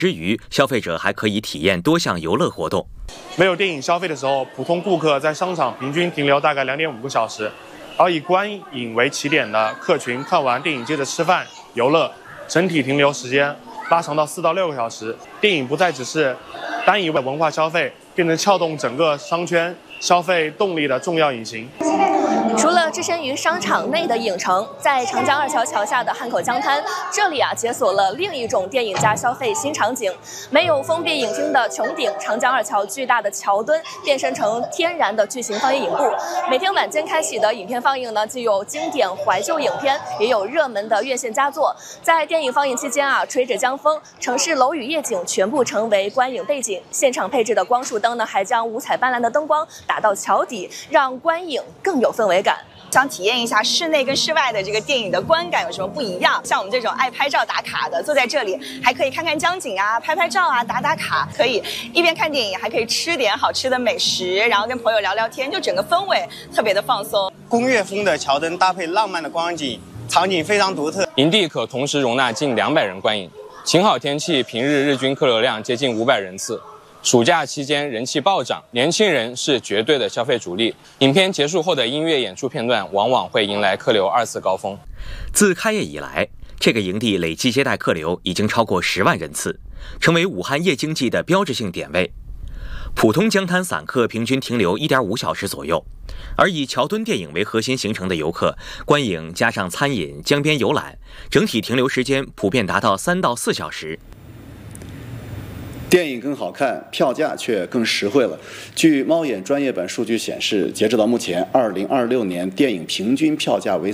之余，消费者还可以体验多项游乐活动。 没有电影消费的时候，普通顾客在商场平均停留大概2.5个小时，而以观影为起点的客群看完电影接着吃饭、游乐，整体停留时间拉长到4到6个小时。电影不再只是单一文化消费，变成撬动整个商圈消费动力的重要引擎。 除了置身于商场内的影城，在长江二桥桥下的汉口江滩，这里解锁了另一种电影加消费新场景。没有封闭影厅的穹顶，长江二桥巨大的桥墩变身成天然的巨型放映影布。每天晚间开启的影片放映呢，既有经典怀旧影片，也有热门的院线佳作。在电影放映期间吹着江风，城市楼宇夜景全部成为观影背景。现场配置的光束灯呢，还将五彩斑斓的灯光打到桥底，让观影更有氛围感。 想体验一下室内跟室外的这个电影的观感有什么不一样？像我们这种爱拍照打卡的，坐在这里还可以看看江景拍拍照打打卡，可以一边看电影还可以吃点好吃的美食，然后跟朋友聊聊天，就整个氛围特别的放松。 工业风的桥灯搭配浪漫的光景，场景非常独特。 营地可同时容纳近200人观影，晴好天气，平日日均客流量接近500人次。暑假期间人气暴涨，年轻人是绝对的消费主力。影片结束后的音乐演出片段往往会迎来客流2次高峰。 自开业以来，这个营地累计接待客流已经超过10万人次，成为武汉夜经济的标志性点位。普通江滩散客平均停留1.5小时左右，而以桥墩电影为核心形成的游客观影加上餐饮、江边游览，整体停留时间普遍达到3到4小时。 电影更好看，票价却更实惠了。据猫眼专业版数据显示，截止到目前，2026年电影平均票价为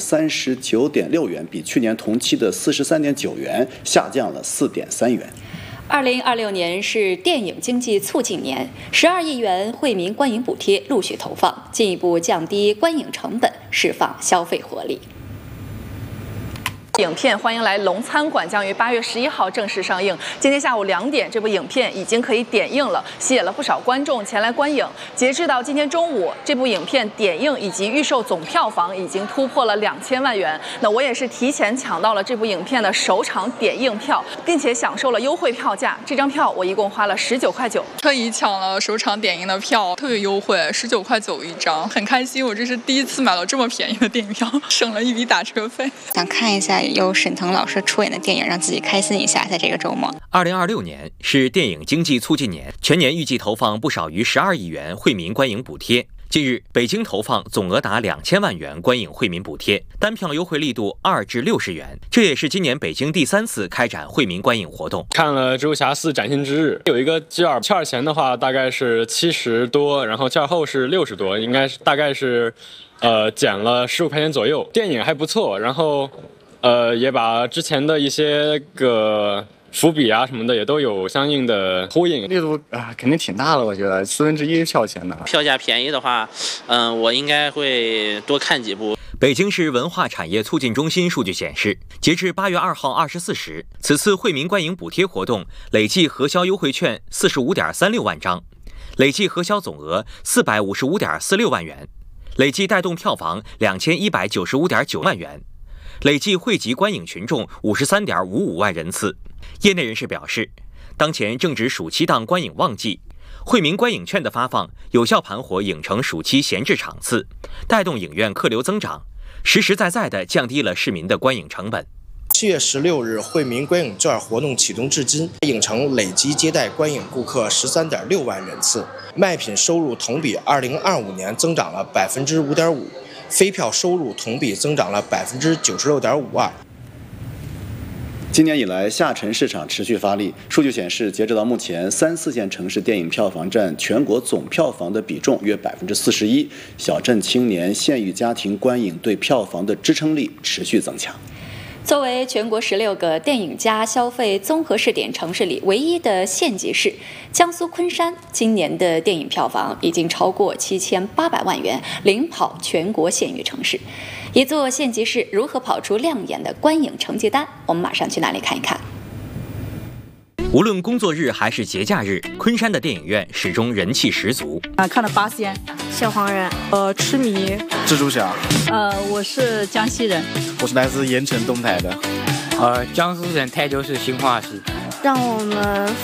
39.6元，比去年同期的43.9元下降了4.3元。 2026年是电影经济促进年，12亿元惠民观影补贴陆续投放，进一步降低观影成本，释放消费活力。 影片《欢迎来龙餐馆》将于8月11号正式上映。今天下午2点，这部影片已经可以点映了，吸引了不少观众前来观影。截至到今天中午，这部影片点映以及预售总票房已经突破了2000万元。那我也是提前抢到了这部影片的首场点映票，并且享受了优惠票价。这张票我一共花了19.9块， 特意抢了首场点映的票，特别优惠，19.9块一张，很开心。我这是第一次买到这么便宜的电影票，省了一笔打车费。 想看一下由沈腾老师出演的电影，让自己开心一下，在这个周末。 2026年是电影经济促进年，全年预计投放不少于12亿元惠民观影补贴。近日，北京投放总额达2000万元观影惠民补贴，单票优惠力度2至60元。这也是今年北京第3次开展惠民观影活动。 看了《蜘蛛侠4：崭新之日》，有一个券前的话大概是70多，然后券后是60多，应该是大概是减了15块钱左右。电影还不错，然后也把之前的一些个伏笔什么的也都有相应的呼应， 力度肯定挺大的，我觉得1/4票钱的。 票价便宜的话，我应该会多看几部。 北京市文化产业促进中心数据显示，截至8月2号24时，此次惠民观影补贴活动累计核销优惠券45.36万张，累计核销总额455.46万元，累计带动票房2195.9万元。累计惠及观影群众53.55万人次。业内人士表示，当前正值暑期档观影旺季，惠民观影券的发放有效盘活影城暑期闲置场次，带动影院客流增长，实实在在地降低了市民的观影成本。 7月16日，惠民观影券活动启动至今，影城累计接待观影顾客13.6万人次，卖品收入同比2025年增长了5.5%。非票收入同比增长了96.52%。 今年以来，下沉市场持续发力。数据显示，截止到目前，3、4线城市电影票房占全国总票房的比重约41%。小镇青年、县域家庭观影对票房的支撑力持续增强。 作为全国16个电影加消费综合试点城市里唯一的县级市，江苏昆山今年的电影票房已经超过7800万元，领跑全国县域城市。一座县级市如何跑出亮眼的观影成绩单？我们马上去那里看一看。 无论工作日还是节假日，昆山的电影院始终人气十足。 看了八仙、 小黄人、 痴迷、 蜘蛛侠。 我是江西人， 我是来自盐城东台的。 江苏省泰州市兴化市。 让我们